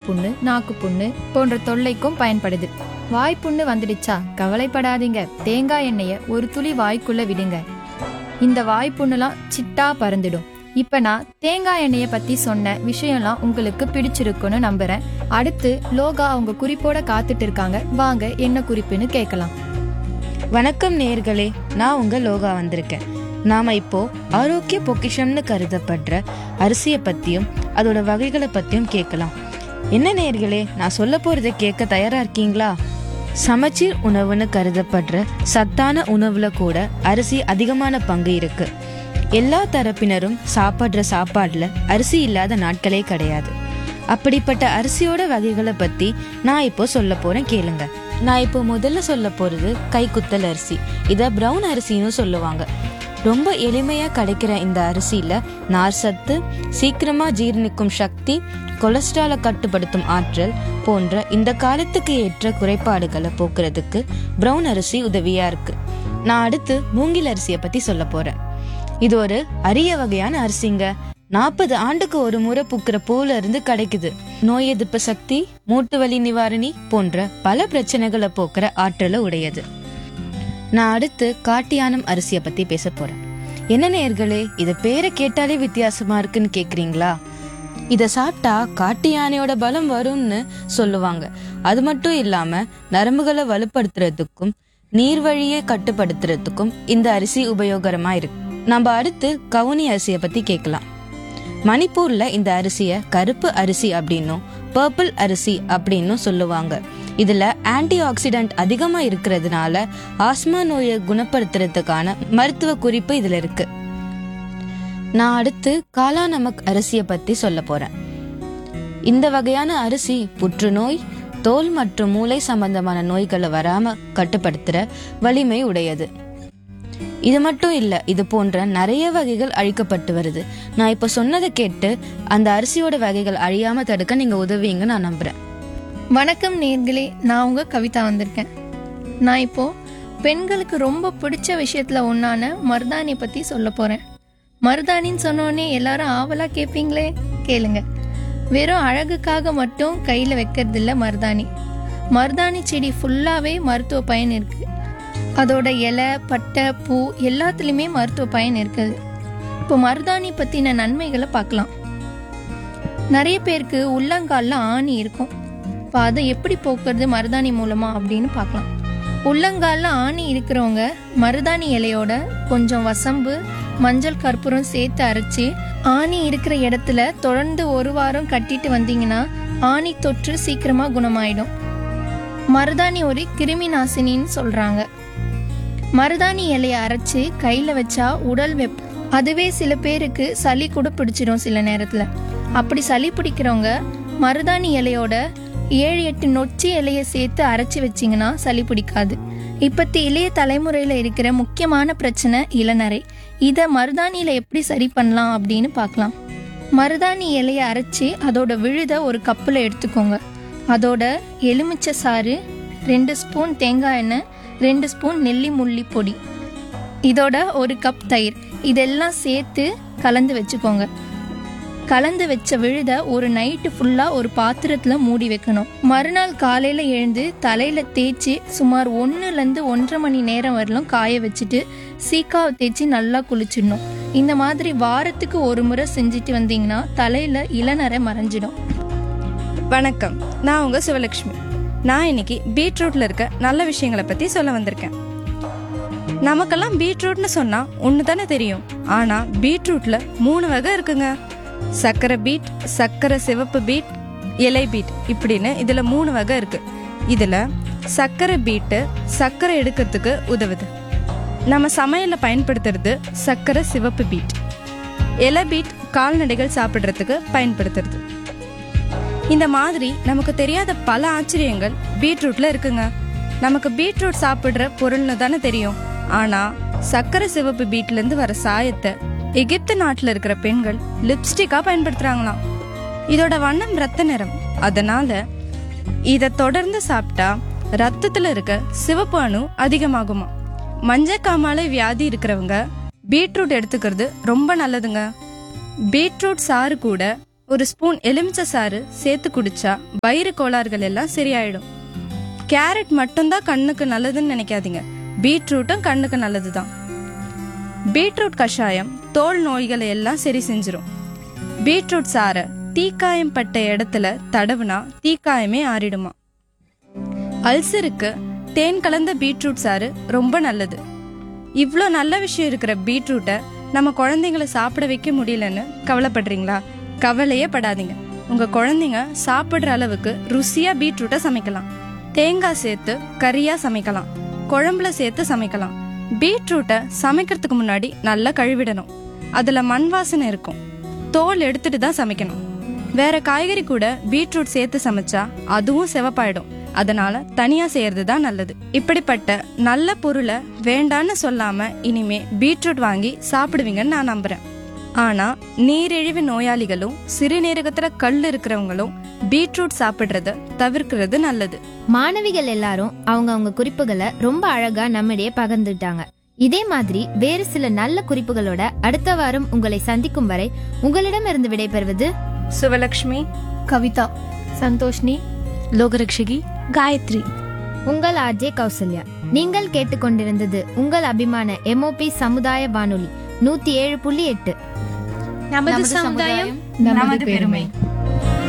புண்ணு, நாக்கு புண்ணு போன்ற தொல்லைக்கும் பயன்படுது. வாய்ப்புண்ணு வந்துடுச்சா கவலைப்படாதீங்க, தேங்காய் எண்ணெயை ஒரு துளி வாய்க்குள்ள விடுங்க. இந்த வாய்ப்புண்ணுலாம் சிட்டா பறந்துடும். இப்ப நான் தேங்காய் எண்ணெயை பத்தி சொன்ன விஷயம்லாம் உங்களுக்கு பிடிச்சிருக்குன்னு நம்புறேன். அடுத்து லோகா அவங்க குறிப்போட காத்துட்டு இருக்காங்க. வாங்க என்ன குறிப்புன்னு கேட்கலாம். வணக்கம் நேயர்களே, நான் உங்க லோகா வந்திருக்கேன். நாம இப்போ ஆரோக்கிய பொக்கிஷம்னு கருதப்படுற அரிசியை பத்தியும் அதோட வகைகளை பத்தியும் கேட்கலாம். என்ன நேயர்களே, நான் சொல்ல போறதை கேட்க தயாரா இருக்கீங்களா? சமச்சீர் உணவுன்னு கருதப்படுற சத்தான உணவுல கூட அரிசி அதிகமான பங்கு இருக்கு. எல்லா தரப்பினரும் சாப்பிட்ற சாப்பாடுல அரிசி இல்லாத நாட்களே கிடையாது. அப்படிப்பட்ட அரிசியோட வகைகளை பத்தி நான் இப்போ சொல்ல போறேன், கேளுங்க. நான் இப்போ முதல்ல சொல்ல போறது கைக்குத்தல் அரிசி. இத பிரவுன் அரிசின்னு சொல்லுவாங்க. ரொம்ப எளிமையா கிடைக்கிற இந்த அரிசியில நார் சத்து, சீக்கிரமா ஜீரணிக்கும் சக்தி, கொலஸ்ட்ராலை கட்டுப்படுத்தும் ஆற்றல் போன்ற இந்த காலத்துக்கு ஏற்ற குறைபாடுகளை போக்குறதுக்கு பிரவுன் அரிசி உதவியா இருக்கு. நான் அடுத்து மூங்கில் அரிசியை பத்தி சொல்ல போறேன். இது ஒரு அரிய வகையான அரிசிங்க. 40 ஆண்டுக்கு ஒரு முறை பூக்கிற பூல இருந்து கிடைக்குது. நோய் எதிர்ப்பு சக்தி, மூட்டு வலி நிவாரணி போன்ற பல பிரச்சனைகளை போக்குற ஆற்றலை உடையது. நான் அடுத்து காட்டியானம் அரிசியை பத்தி பேச போறேன். என்ன நேயர்களே, இத பேரை கேட்டாலே வித்தியாசமா இருக்குன்னு கேக்குறீங்களா? இத சாப்பிட்டா காட்டு யானையோட பலம் வரும்னு சொல்லுவாங்க. அது மட்டும் இல்லாம நரம்புகளை வலுப்படுத்துறதுக்கும் நீர்வழியை கட்டுப்படுத்துறதுக்கும் இந்த அரிசி உபயோகரமா இருக்கு. நம்ம அடுத்து கவுனி அரிசியை பத்தி கேட்கலாம். மணிப்பூர்ல இந்த அரிசிய கருப்பு அரிசி அப்படின்னும் பர்பிள் அரிசி அப்படின்னும் சொல்லுவாங்க. இதுல ஆன்டி ஆக்சிடென்ட் அதிகமா இருக்கிறதுனால ஆஸ்மா நோயை குணப்படுத்துறதுக்கான மருத்துவ குறிப்பு இதுல இருக்கு. நான் அடுத்து காலா நமக் அரிசியை பத்தி சொல்ல போறேன். இந்த வகையான அரிசி புற்றுநோய், தோல் மற்றும் மூளை சம்பந்தமான நோய்களை வராம கட்டுப்படுத்துற வலிமை உடையது. இது மட்டும் இல்ல, இது போன்ற நிறைய வகைகள் அழிக்கப்பட்டு வருது. நான் இப்ப சொன்னதை கேட்டு அந்த அரிசியோட வகைகள் அழியாம தடுக்க நீங்க உதவிங்க நான் நம்புறேன். வணக்கம் நேர்களே, நான் உங்க கவிதா வந்திருக்கேன். நான் இப்போ பெண்களுக்கு ரொம்ப பிடிச்ச விஷயத்துல ஒன்னான மருதாணி பத்தி சொல்ல போறேன். மருதாணின்னு சொன்னோடனே எல்லாரும் ஆவலா கேட்பீங்களே, கேளுங்க. வெறும் அழகுக்காக மட்டும் கையில வைக்கிறது இல்ல மருதாணி. மருதாணி செடி ஃபுல்லாவே மருத்துவ பயன் இருக்கு. அதோட இலை, பட்டை, பூ எல்லாத்துலயுமே மருத்துவ பயன் இருக்குது. இப்போ மருதாணி பத்தின நன்மைகளை பார்க்கலாம். நிறைய பேருக்கு உள்ளங்கால்ல ஆணி இருக்கும். இப்போ அதை எப்படி போக்குறது மருதாணி மூலமா அப்படின்னு பார்க்கலாம். உள்ளங்கால்ல ஆணி இருக்கிறவங்க மருதாணி இலையோட கொஞ்சம் வசம்பு, மஞ்சள், கற்பூரம் சேர்த்து அரைச்சி ஆணி இருக்கிற இடத்துல தொடர்ந்து 1 வாரம் கட்டிட்டு வந்தீங்கன்னா ஆணி தொற்று சீக்கிரமா குணமாயிடும். மருதாணி ஒரு கிருமி நாசினின்னு சொல்றாங்க. மருதாணி இலையை அரைச்சு கையில வச்சா உடல் வெப்பம். அதுவே சில பேருக்கு சளி கூட பிடிச்சிடும் சில நேரத்துல. அப்படி சளி பிடிக்கிறவங்க மருதாணி இலையோட 7-8 நொச்சி இலையை சேர்த்து அரைச்சி வச்சிங்கன்னா சளி பிடிக்காது. இப்பத்தி இளைய தலைமுறையில இருக்கிற முக்கியமான பிரச்சனை இளநரை. இதை மருதாணியில எப்படி சரி பண்ணலாம் அப்படின்னு பார்க்கலாம். மருதாணி இலையை அரைச்சி அதோட விழுத ஒரு கப்புல எடுத்துக்கோங்க. அதோட எலுமிச்சை சாறு, 2 ஸ்பூன் தேங்காய் எண்ணெய், 2 ஸ்பூன் நெல்லி முள்ளி பொடி, இதோட 1 கப் தயிர், இதெல்லாம் சேர்த்து கலந்து வச்சுக்கோங்க. கலந்து வச்ச விழுத ஒரு நைட்டு ஃபுல்லா ஒரு பாத்திரத்துல மூடி வைக்கணும். மறுநாள் காலையில எழுந்து தலையில தேய்ச்சி சுமார் 1லேருந்து 1.5 மணி நேரம் வரலும் காய வச்சுட்டு சீக்காவை தேய்ச்சி நல்லா குளிச்சிடணும். இந்த மாதிரி வாரத்துக்கு 1 முறை செஞ்சுட்டு வந்தீங்கன்னா தலையில இளநரை மறைஞ்சிடும். வணக்கம், நான் உங்க சிவலட்சுமி. நான் இன்னைக்கு பீட்ரூட்ல இருக்க நல்ல விஷயங்களை பத்தி சொல்ல வந்திருக்கேன். நமக்கெல்லாம் பீட்ரூட்னு சொன்னா ஒன்று தானே தெரியும். ஆனா பீட்ரூட்ல 3 வகை இருக்குங்க. சக்கரை பீட், சக்கரை சிவப்பு பீட், இலை பீட் இப்படின்னு இதுல 3 வகை இருக்கு. இதுல சக்கரை பீட்டு சக்கரை எடுக்கிறதுக்கு உதவுது. நம்ம சமையல்ல பயன்படுத்துறது சக்கரை சிவப்பு பீட். இலை பீட் கால்நடைகள் சாப்பிட்றதுக்கு பயன்படுத்துறது. இந்த மாதிரி நமக்கு தெரியாத பல ஆச்சரியங்கள் பீட்ரூட்ல இருக்குங்க. நமக்கு பீட்ரூட் சாப்பிடுற பொருள்னு தானே தெரியும். ஆனா சக்கரை சிவப்பு பீட்ல இருந்து வர சாயத்தை எகிப்து நாட்டுல இருக்கிற பெண்கள் லிப்ஸ்டிக்கா பயன்படுத்துறாங்களாம். இதோட வண்ணம் ரத்த நிறம். அதனால இத தொடர்ந்து சாப்பிட்டா ரத்தத்துல இருக்க சிவப்பு அணு அதிகமாகுமா. மஞ்சக்காமாலை வியாதி இருக்கிறவங்க பீட்ரூட் எடுத்துக்கிறது ரொம்ப நல்லதுங்க. பீட்ரூட் சாறு கூட ஒரு ஸ்பூன் எலுமிச்சை சாறு சேர்த்து குடிச்சா வயிறு கோளாறுகள் எல்லாம் சரியாயிடும். கேரட் மட்டும்தான் கண்ணுக்கு நல்லதுன்னு நினைக்காதீங்க, பீட்ரூட்டும் கண்ணுக்கு நல்லதுதான். பீட்ரூட் கஷாயம் தோல் நோய்களை எல்லாம் சரி செஞ்சிரும். பீட்ரூட் சாறை தீக்காயம் பட்ட இடத்துல தடவுனா தீக்காயமே ஆறிடுமா. அல்சருக்கு தேன் கலந்த பீட்ரூட் சாறு ரொம்ப நல்லது. இவ்வளோ நல்ல விஷயம் இருக்கிற பீட்ரூட்டை நம்ம குழந்தைங்களை சாப்பிட வைக்க முடியலன்னு கவலைப்படுறீங்களா? கவலையே படாதீங்க. உங்க குழந்தைங்க சாப்பிட்ற அளவுக்கு ருசியா பீட்ரூட்டை சமைக்கலாம். தேங்காய் சேர்த்து கறியா சமைக்கலாம், குழம்புல சேர்த்து சமைக்கலாம். பீட்ரூட்டை சமைக்கிறதுக்கு முன்னாடி நல்லா கழுவிடணும். அதுல மண் வாசனை இருக்கும், தோல் எடுத்துட்டு தான் சமைக்கணும். வேற காய்கறி கூட பீட்ரூட் சேர்த்து சமைச்சா அதுவும் சிவப்பாயிடும். அதனால தனியா செய்யறது தான் நல்லது. இப்படிப்பட்ட நல்ல பொருளை வேண்டான்னு சொல்லாம இனிமே பீட்ரூட் வாங்கி சாப்பிடுவீங்கன்னு நான் நம்புறேன். ஆனா நீரிழிவு நோயாளிகளும் சிறுநீரகத்துல கல் இருக்கிறவங்களும் பீட்ரூட் சாப்பிடுறத தவிர்க்கிறது நல்லது. மாணவிகள் எல்லாரும் அவங்க குறிப்புகளை ரொம்ப அழகா நம்மிடையே பகிர்ந்துட்டாங்க. இதே மாதிரி வேறு சில நல்ல குறிப்புகளோட அடுத்த வாரம் உங்களை சந்திக்கும் வரை உங்களிடமிருந்து விடைபெறுவது சுவலக்ஷ்மி, கவிதா, சந்தோஷ்னி, லோகரக்ஷகி, காயத்ரி. உங்கள் ஆர்ஜே கௌசல்யா. நீங்கள் கேட்டுக்கொண்டிருந்தது உங்கள் அபிமான MOP சமுதாய வானொலி 107.8. நமது சமுதாயம் நமது பெருமை.